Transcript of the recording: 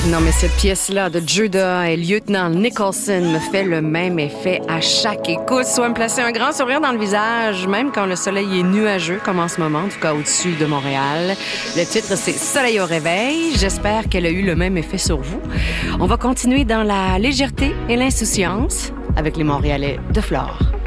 Non, mais cette pièce-là de Judah et Lieutenant Nicholson me fait le même effet à chaque écoute. Soit me placer un grand sourire dans le visage, même quand le soleil est nuageux, comme en ce moment, en tout cas au-dessus de Montréal. Le titre, c'est Soleil au réveil. J'espère qu'elle a eu le même effet sur vous. On va continuer dans la légèreté et l'insouciance avec les Montréalais de Flore.